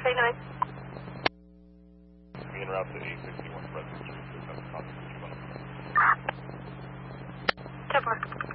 Say no. En route to 861 Pleasant Street, 10-4.